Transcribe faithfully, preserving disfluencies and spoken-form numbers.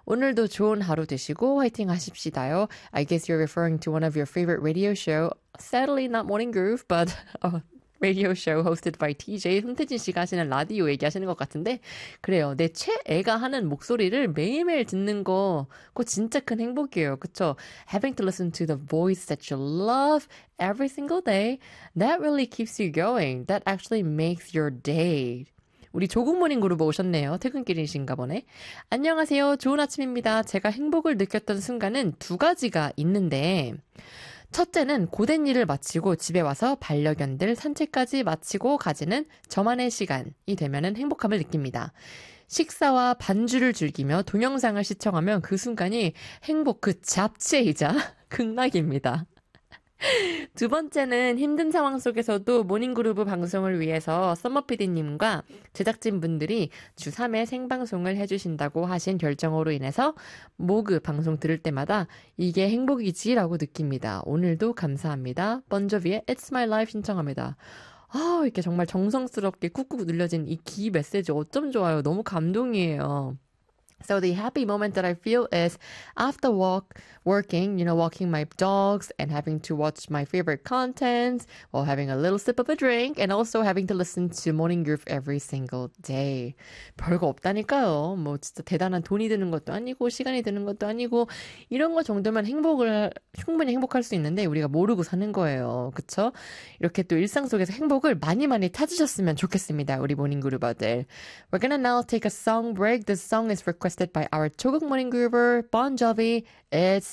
오늘도 좋은 하루 되시고 화이팅 하십시다요. I guess you're referring to one of your favorite radio show. Sadly not Morning Groove, but uh, radio show hosted by 티제이 손태진 씨가 하시는 라디오 얘기하시는 것 같은데 그래요. 내 최애가 하는 목소리를 매일매일 듣는 거 그거 진짜 큰 행복이에요. 그쵸? Having to listen to the voice that you love every single day, that really keeps you going. That actually makes your day. 우리 조국모닝 그룹 오셨네요. 퇴근길이신가 보네. 안녕하세요. 좋은 아침입니다. 제가 행복을 느꼈던 순간은 두 가지가 있는데 첫째는 고된 일을 마치고 집에 와서 반려견들 산책까지 마치고 가지는 저만의 시간이 되면은 행복함을 느낍니다. 식사와 반주를 즐기며 동영상을 시청하면 그 순간이 행복 그 자체이자 극락입니다. 두 번째는 힘든 상황 속에서도 모닝그루브 방송을 위해서 썸머피디님과 제작진분들이 주삼 회 생방송을 해주신다고 하신 결정으로 인해서 모그 방송 들을 때마다 이게 행복이지라고 느낍니다. 오늘도 감사합니다. 번저비의 It's My Life 신청합니다. 아, 이렇게 정말 정성스럽게 꾹꾹 눌려진 이 기 메시지 어쩜 좋아요. 너무 감동이에요. So the happy moment that I feel is after walk, working, you know, walking my dogs and having to watch my favorite content while having a little sip of a drink and also having to listen to Morning Groove every single day. 별거 없다니까요. 뭐 진짜 대단한 돈이 드는 것도 아니고 시간이 드는 것도 아니고 이런 거 정도면 행복을 충분히 행복할 수 있는데 우리가 모르고 사는 거예요. 그쵸? 이렇게 또 일상 속에서 행복을 많이 많이 찾으셨으면 좋겠습니다. 우리 모닝그루버들. We're gonna now take a song break. This song is requested by our 조국 Morning Groover, Bon Jovi. It's